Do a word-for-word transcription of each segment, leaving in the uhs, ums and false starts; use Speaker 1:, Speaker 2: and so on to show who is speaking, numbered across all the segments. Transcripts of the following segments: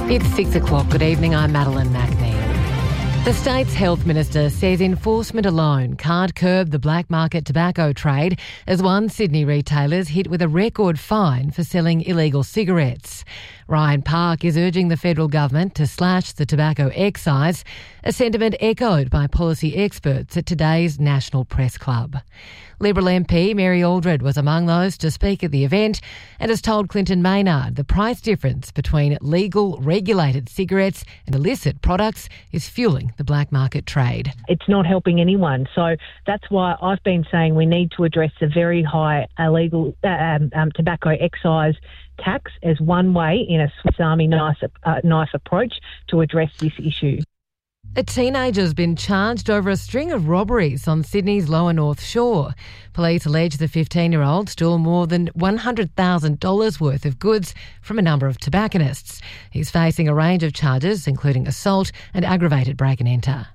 Speaker 1: It's six o'clock. Good evening, I'm Madeline McNeil. The state's health minister says enforcement alone can't curb the black market tobacco trade as one Sydney retailer's hit with a record fine for selling illegal cigarettes. Ryan Park is urging the federal government to slash the tobacco excise, a sentiment echoed by policy experts at today's National Press Club. Liberal M P Mary Aldred was among those to speak at the event and has told Clinton Maynard the price difference between legal, regulated cigarettes and illicit products is fueling the black market trade.
Speaker 2: It's not helping anyone. So that's why I've been saying we need to address the very high illegal um, um, tobacco excise tax as one way in a Swiss Army knife, uh, knife approach to address this issue.
Speaker 1: A teenager's been charged over a string of robberies on Sydney's Lower North Shore. Police allege the fifteen-year-old stole more than one hundred thousand dollars worth of goods from a number of tobacconists. He's facing a range of charges, including assault and aggravated break and enter.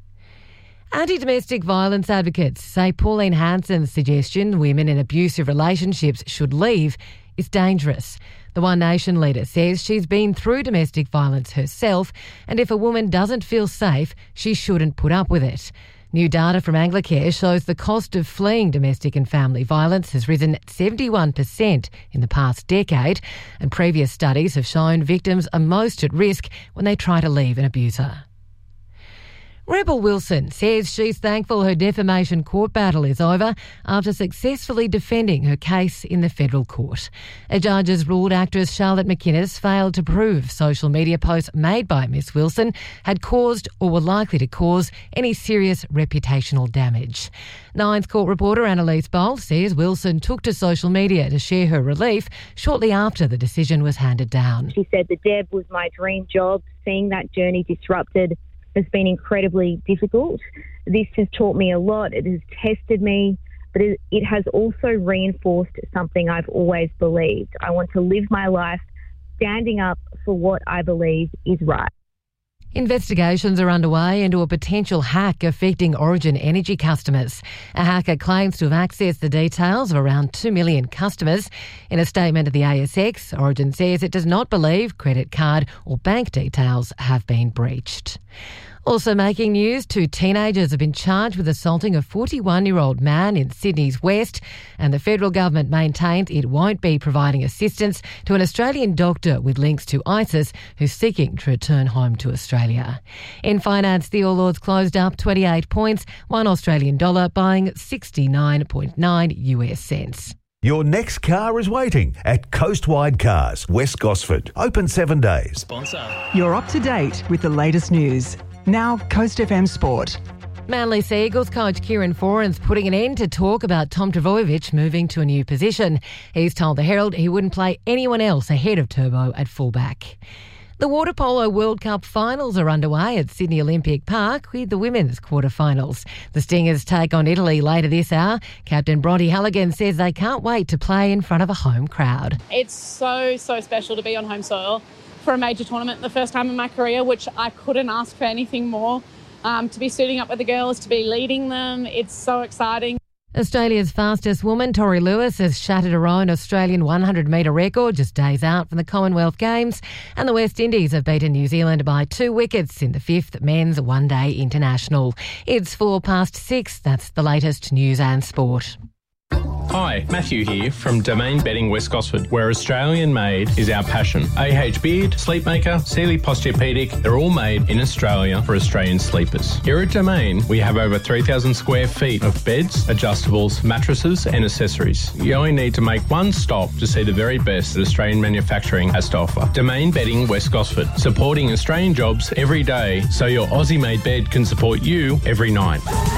Speaker 1: Anti-domestic violence advocates say Pauline Hanson's suggestion women in abusive relationships should leave is dangerous. The One Nation leader says she's been through domestic violence herself, and if a woman doesn't feel safe, she shouldn't put up with it. New data from Anglicare shows the cost of fleeing domestic and family violence has risen seventy-one percent in the past decade, and previous studies have shown victims are most at risk when they try to leave an abuser. Rebel Wilson says she's thankful her defamation court battle is over after successfully defending her case in the federal court. A judge has ruled actress Charlotte McInnes failed to prove social media posts made by Miss Wilson had caused or were likely to cause any serious reputational damage. Nine's court reporter Annalise Bolt says Wilson took to social media to share her relief shortly after the decision was handed down.
Speaker 3: She said the Deb was my dream job. Seeing that journey disrupted has been incredibly difficult. This has taught me a lot. It has tested me, but it, it has also reinforced something I've always believed. I want to live my life standing up for what I believe is right.
Speaker 1: Investigations are underway into a potential hack affecting Origin Energy customers. A hacker claims to have accessed the details of around two million customers. In a statement to the A S X, Origin says it does not believe credit card or bank details have been breached. Also making news, two teenagers have been charged with assaulting a forty-one-year-old man in Sydney's West, and the federal government maintains it won't be providing assistance to an Australian doctor with links to ISIS who's seeking to return home to Australia. In finance, the All Ords closed up twenty-eight points, one Australian dollar buying sixty-nine point nine U S cents.
Speaker 4: Your next car is waiting at Coastwide Cars, West Gosford. Open seven days.
Speaker 5: Sponsor.
Speaker 6: You're up to date with the latest news. Now, Coast F M Sport.
Speaker 1: Manly Sea Eagles coach Kieran Foran's putting an end to talk about Tom Trbojevic moving to a new position. He's told the Herald he wouldn't play anyone else ahead of Turbo at fullback. The Water Polo World Cup finals are underway at Sydney Olympic Park with the women's quarterfinals. The Stingers take on Italy later this hour. Captain Bronte Halligan says they can't wait to play in front of a home crowd.
Speaker 7: It's so, so special to be on home soil for a major tournament, the first time in my career, which I couldn't ask for anything more. Um, to be suiting up with the girls, to be leading them, it's so exciting.
Speaker 1: Australia's fastest woman, Tori Lewis, has shattered her own Australian one hundred metre record just days out from the Commonwealth Games, and the West Indies have beaten New Zealand by two wickets in the fifth men's one-day international. It's four past six. That's the latest news and sport.
Speaker 5: Hi, Matthew here from Domain Bedding West Gosford, where Australian made is our passion. A H Beard, Sleepmaker, Sealy Posturepedic, they're all made in Australia for Australian sleepers. Here at Domain, we have over three thousand square feet of beds, adjustables, mattresses and accessories. You only need to make one stop to see the very best that Australian manufacturing has to offer. Domain Bedding West Gosford, supporting Australian jobs every day so your Aussie-made bed can support you every night.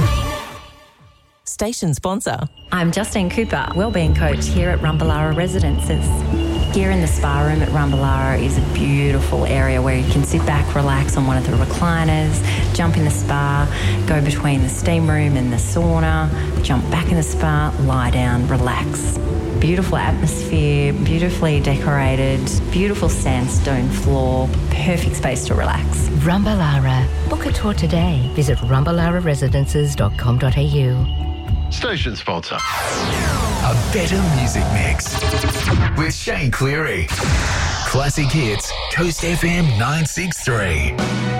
Speaker 8: Station sponsor.
Speaker 9: I'm Justine Cooper, wellbeing coach here at Rumballara Residences. Here in the spa room at Rumballara is a beautiful area where you can sit back, relax on one of the recliners, jump in the spa, go between the steam room and the sauna, jump back in the spa, lie down, relax. Beautiful atmosphere, beautifully decorated, beautiful sandstone floor, perfect space to relax.
Speaker 10: Rumballara. Book a tour today. Visit rumballara residences dot com dot a u.
Speaker 11: Station sponsor. A better music mix with Shane Cleary.
Speaker 8: Classic Hits, Coast F M nine six three.